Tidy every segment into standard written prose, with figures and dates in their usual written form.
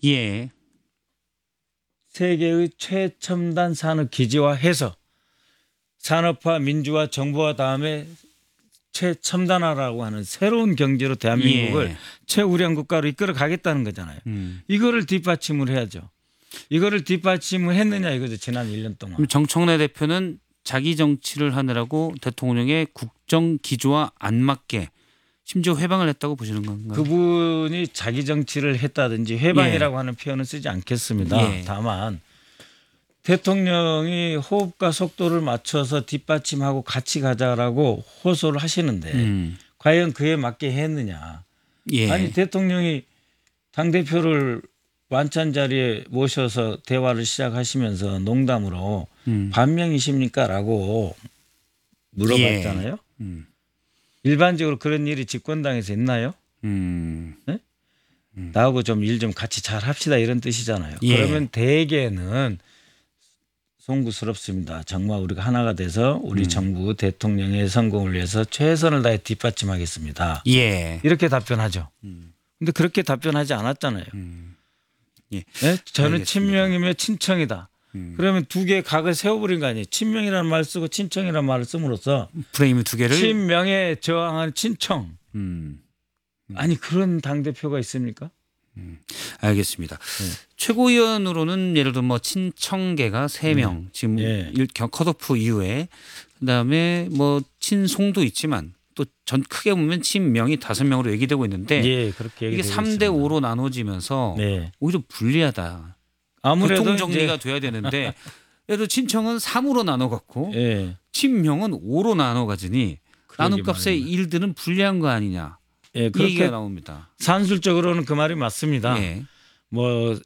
예. 세계의 최첨단 산업 기지화해서 산업화, 민주화, 정부화 다음에 최첨단화라고 하는 새로운 경제로 대한민국을 예. 최우량 국가로 이끌어 가겠다는 거잖아요. 이거를 뒷받침을 해야죠. 이거를 뒷받침을 했느냐 이거죠. 지난 1년 동안. 그럼 정청래 대표는 자기 정치를 하느라고 대통령의 국정 기조와 안 맞게 심지어 회방을 했다고 보시는 건가요? 그분이 자기 정치를 했다든지 회방이라고 하는 표현은 쓰지 않겠습니다. 예. 다만 대통령이 호흡과 속도를 맞춰서 뒷받침하고 같이 가자라고 호소를 하시는데 과연 그에 맞게 했느냐. 예. 아니 대통령이 당대표를 완찬 자리에 모셔서 대화를 시작하시면서 농담으로 반명이십니까? 라고 물어봤잖아요. 일반적으로 그런 일이 집권당에서 있나요? 네? 나하고 좀 일 좀 같이 잘 합시다 이런 뜻이잖아요. 예. 그러면 대개는 송구스럽습니다. 정말 우리가 하나가 돼서 우리 정부 대통령의 성공을 위해서 최선을 다해 뒷받침하겠습니다. 예. 이렇게 답변하죠. 근데 그렇게 답변하지 않았잖아요. 예. 네? 저는 알겠습니다. 친명이며 친청이다. 그러면 두 개의 각을 세워버린 거 아니에요. 친명이라는 말을 쓰고 친청이라는 말을 씀으로써 프레임 두 개를 친명에 저항하는 친청. 아니 그런 당대표가 있습니까? 알겠습니다. 최고위원으로는 예를 들어 뭐 친청계가 3명 지금 예. 컷오프 이후에 그다음에 뭐 친송도 있지만 또 전 크게 보면 친명이 5명으로 얘기되고 있는데 예, 그렇게 이게 얘기되고 3대 있습니다. 5로 나눠지면서 네. 오히려 불리하다. 아무래도 교통 정리가 돼야 되는데 예를 들어 친청은 3으로 나눠갖고 예. 친명은 5로 나눠가지니 그러게 나눔값의 말입니다. 일들은 불리한 거 아니냐. 예, 이 그렇게 얘기가 나옵니다. 산술적으로는 그 말이 맞습니다. 예. 뭐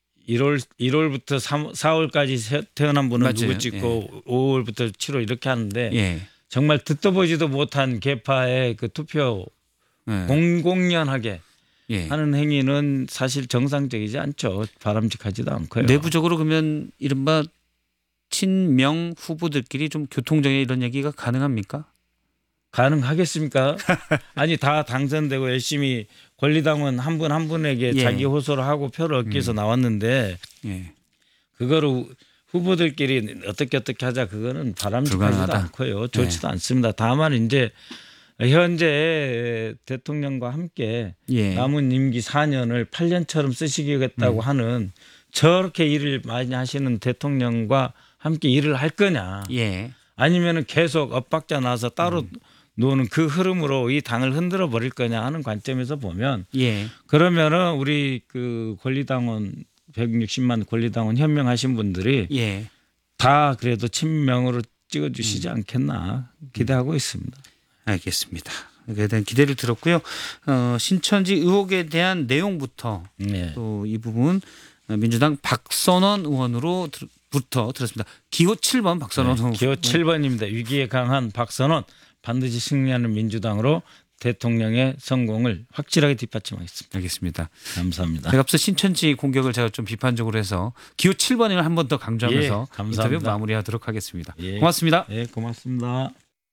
1월부터 4월까지 태어난 분은 맞아요. 누구 찍고 5월부터 7월 이렇게 하는데 예. 정말 듣도 보지도 못한 계파의 그 투표 예. 공공연하게 예. 하는 행위는 사실 정상적이지 않죠. 바람직하지도 않고요. 내부적으로 그러면 이른바 친명 후보들끼리 좀 교통정리 이런 얘기가 가능합니까? 가능하겠습니까? 아니 다 당선되고 열심히 권리당원 한 분 한 분에게 예. 자기 호소를 하고 표를 얻기 위해서 나왔는데 예. 그거를 후보들끼리 어떻게 하자 그거는 바람직하지도 불가능하다. 않고요. 좋지도 않습니다. 다만 이제 현재 대통령과 함께 예. 남은 임기 4년을 8년처럼 쓰시겠다고 하는 저렇게 일을 많이 하시는 대통령과 함께 일을 할 거냐 예. 아니면은 계속 엇박자 나서 따로 노는 그 흐름으로 이 당을 흔들어 버릴 거냐 하는 관점에서 보면 예. 그러면은 우리 그 권리당원 160만 권리당원 현명하신 분들이 예. 다 그래도 친명으로 찍어주시지 않겠나 기대하고 있습니다. 알겠습니다. 그에 대한 기대를 들었고요. 신천지 의혹에 대한 내용부터 네. 또 이 부분 민주당 박선원 의원으로부터 들었습니다. 기호 7번 박선원 의원. 기호 7번입니다. 위기에 강한 박선원 반드시 승리하는 민주당으로 대통령의 성공을 확실하게 뒷받침하겠습니다. 알겠습니다. 감사합니다. 제가 앞서 신천지 공격을 제가 좀 비판적으로 해서 기호 7번을 한 번 더 강조하면서 예, 감사합니다. 인터뷰 마무리하도록 하겠습니다. 예. 고맙습니다. 네, 고맙습니다.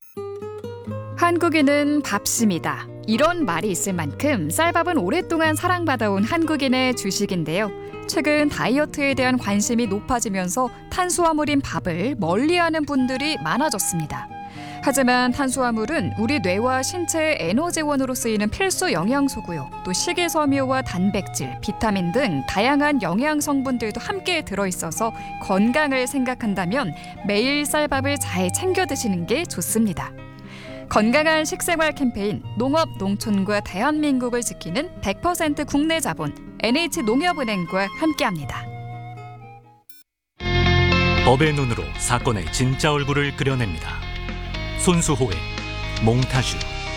한국인은 밥심이다. 이런 말이 있을 만큼 쌀밥은 오랫동안 사랑받아온 한국인의 주식인데요. 최근 다이어트에 대한 관심이 높아지면서 탄수화물인 밥을 멀리하는 분들이 많아졌습니다. 하지만 탄수화물은 우리 뇌와 신체의 에너지원으로 쓰이는 필수 영양소고요. 또 식이섬유와 단백질, 비타민 등 다양한 영양 성분들도 함께 들어있어서 건강을 생각한다면 매일 쌀밥을 잘 챙겨 드시는 게 좋습니다. 건강한 식생활 캠페인 농업, 농촌과 대한민국을 지키는 100% 국내 자본 NH농협은행과 함께합니다. 법의 눈으로 사건의 진짜 얼굴을 그려냅니다. 손수호의 몽타주.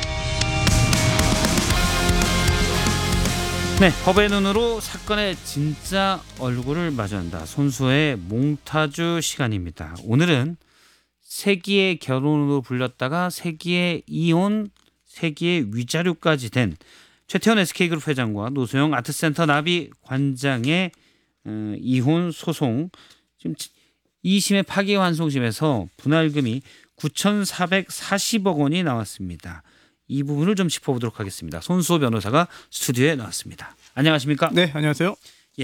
네, 법의 눈으로 사건의 진짜 얼굴을 마주한다. 손수의 몽타주 시간입니다. 오늘은 세기의 결혼으로 불렸다가 세기의 이혼, 세기의 위자료까지 된 최태원 SK그룹 회장과 노소영 아트센터 나비 관장의 이혼 소송 지금 2심의 파기환송심에서 분할금이 9,440억 원이 나왔습니다. 이 부분을 좀 짚어보도록 하겠습니다. 손수호 변호사가 스튜디오에 나왔습니다. 안녕하십니까? 네, 안녕하세요.